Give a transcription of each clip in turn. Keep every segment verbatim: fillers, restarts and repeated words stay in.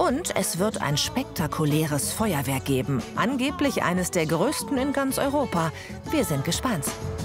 Und es wird ein spektakuläres Feuerwerk geben. Angeblich eines der größten in ganz Europa. Wir sind gespannt.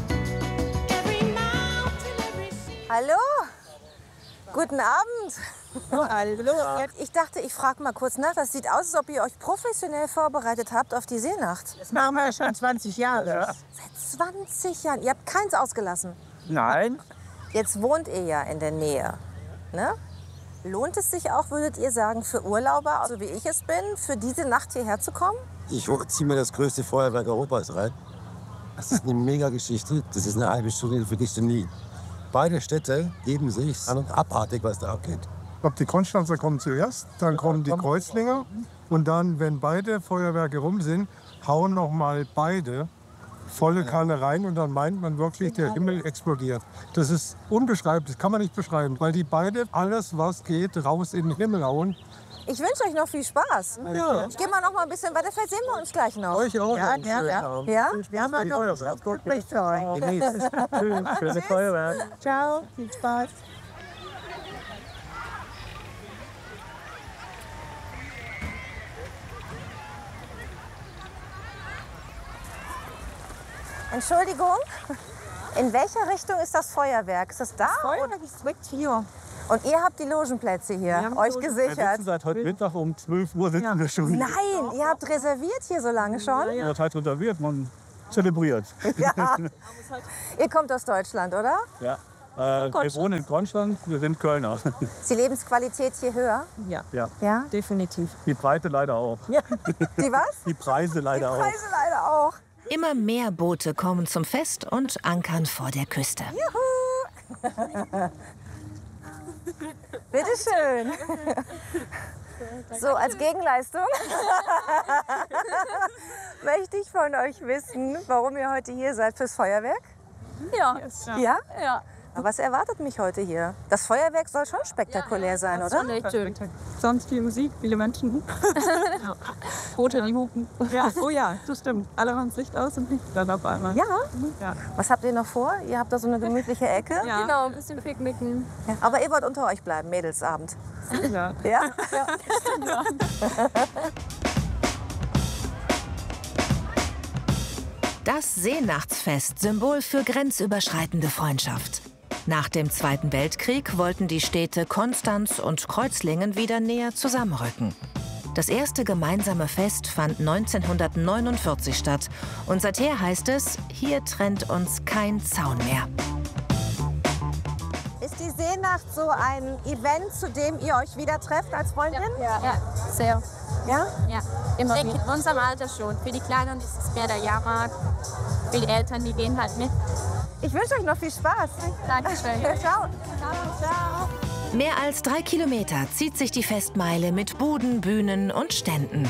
Hallo, guten Abend. Hallo. Ich dachte, ich frage mal kurz nach. Das sieht aus, als ob ihr euch professionell vorbereitet habt auf die Seenacht. Das machen wir schon zwanzig Jahre. Seit zwanzig Jahren. Ihr habt keins ausgelassen. Nein. Jetzt wohnt ihr ja in der Nähe. Ne? Lohnt es sich auch, würdet ihr sagen, für Urlauber, so wie ich es bin, für diese Nacht hierher zu kommen? Ich ziehe mir das größte Feuerwerk Europas rein. Das ist eine Mega-Geschichte. Das ist eine halbe Stunde, die vergisst du nie. Beide Städte geben sich an und abartig, was da abgeht. Ich glaube, die Konstanzer kommen zuerst, dann kommen die Kreuzlinger. Und dann, wenn beide Feuerwerke rum sind, hauen noch mal beide volle Kanne rein. Und dann meint man wirklich, der Himmel explodiert. Das ist unbeschreiblich, das kann man nicht beschreiben. Weil die beide alles, was geht, raus in den Himmel hauen. Ich wünsche euch noch viel Spaß. Ja. Ich gehe mal noch mal ein bisschen weiter, vielleicht sehen wir uns gleich noch. Euch auch. Ja, ja, ja. Ja? Wir haben auch noch was Gutes für euch. Schön, schöne Feuerwerk. Ciao, viel Spaß. Entschuldigung, in welcher Richtung ist das Feuerwerk? Ist das da? Feuerwerk ist direkt hier. Und ihr habt die Logenplätze hier, haben euch Logen- gesichert? Seit heute Mittag um zwölf Uhr sitzen wir schon. Nein, ihr habt reserviert hier so lange schon? Ja, das heißt reserviert, man zelebriert. Ja. Ihr kommt aus Deutschland, oder? Ja. Äh, wir wohnen in Konstanz, wir sind Kölner. Ist die Lebensqualität hier höher? Ja, Ja. Ja. definitiv. Die Preise leider auch. Die was? Die Preise leider auch. Preise leider auch. Immer mehr Boote kommen zum Fest und ankern vor der Küste. Bitte schön. So, als Gegenleistung möchte ich von euch wissen, warum ihr heute hier seid fürs Feuerwerk. Ja. Ja? Ja. Aber was erwartet mich heute hier? Das Feuerwerk soll schon spektakulär sein, oder? Und echt schön. Sonst viel Musik, viele Menschen. Rote Limonken. Ja, oh ja, das stimmt. Alle machen das Licht aus und Licht dann auf einmal. Ja? Ja. Was habt ihr noch vor? Ihr habt da so eine gemütliche Ecke. Ja. Genau, ein bisschen picknicken. Ja. Aber ihr wollt unter euch bleiben, Mädelsabend. Ja. Ja? Das Seenachtsfest, Symbol für grenzüberschreitende Freundschaft. Nach dem Zweiten Weltkrieg wollten die Städte Konstanz und Kreuzlingen wieder näher zusammenrücken. Das erste gemeinsame Fest fand neunzehnhundertneunundvierzig statt. Und seither heißt es, hier trennt uns kein Zaun mehr. Ist die Seenacht so ein Event, zu dem ihr euch wieder trefft als Freundin? Ja, ja, sehr. Ja? Ja, immer in unserem Alter schon. Für die Kleinen ist es mehr der Jahrmarkt. Für die Eltern, die gehen halt mit. Ich wünsche euch noch viel Spaß. Dankeschön. Ciao. Ciao. Mehr als drei Kilometer zieht sich die Festmeile mit Buden, Bühnen und Ständen.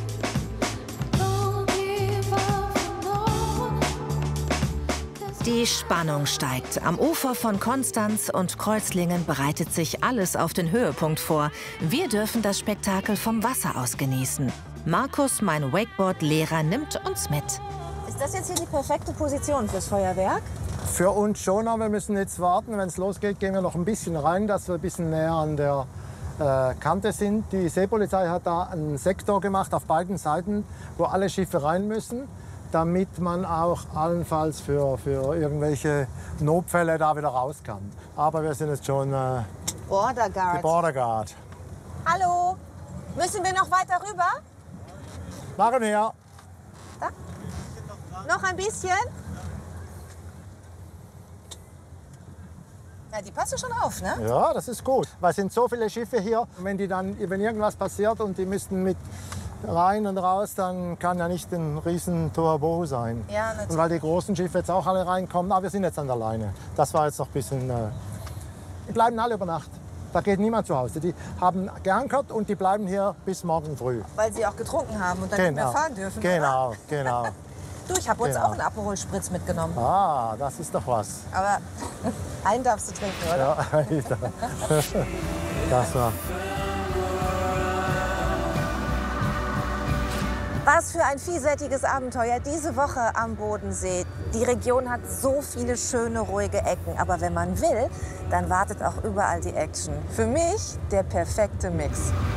Die Spannung steigt. Am Ufer von Konstanz und Kreuzlingen bereitet sich alles auf den Höhepunkt vor. Wir dürfen das Spektakel vom Wasser aus genießen. Markus, mein Wakeboard-Lehrer, nimmt uns mit. Ist das jetzt hier die perfekte Position fürs Feuerwerk? Für uns schon, aber wir müssen jetzt warten. Wenn es losgeht, gehen wir noch ein bisschen rein, dass wir ein bisschen näher an der äh, Kante sind. Die Seepolizei hat da einen Sektor gemacht auf beiden Seiten, wo alle Schiffe rein müssen, damit man auch allenfalls für, für irgendwelche Notfälle da wieder raus kann. Aber wir sind jetzt schon äh, Border die Guard. Border Guard. Hallo. Müssen wir noch weiter rüber? Machen wir. Noch ein bisschen? Ja, die passen schon auf, ne? Ja, das ist gut. Weil es sind so viele Schiffe hier. Wenn, die dann, wenn irgendwas passiert und die müssten mit rein und raus, dann kann ja nicht ein riesen Tohuwabohu sein. Ja, natürlich. Und weil die großen Schiffe jetzt auch alle reinkommen, aber wir sind jetzt an der Leine. Das war jetzt noch ein bisschen... Äh, die bleiben alle über Nacht. Da geht niemand zu Hause. Die haben geankert und die bleiben hier bis morgen früh. Weil sie auch getrunken haben und dann nicht mehr fahren dürfen. Genau, genau. Du, ich habe uns Genau. auch einen Aperol Spritz mitgenommen. Ah, das ist doch was. Aber einen darfst du trinken, oder? Ja, das war... Was für ein vielseitiges Abenteuer diese Woche am Bodensee. Die Region hat so viele schöne, ruhige Ecken. Aber wenn man will, dann wartet auch überall die Action. Für mich der perfekte Mix.